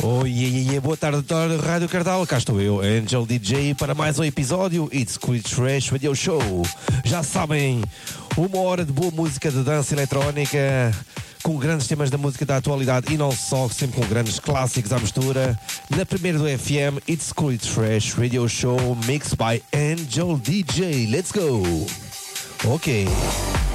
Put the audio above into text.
Boa tarde, Rádio Cardal, cá estou eu, Angel DJ, para mais um episódio It's Cool Trash Radio Show. Já sabem, uma hora de boa música de dança eletrónica, com grandes temas da música da atualidade e não só, sempre com grandes clássicos à mistura. Na primeira do FM, It's Cool Trash Radio Show, mixed by Angel DJ. Let's go! Ok.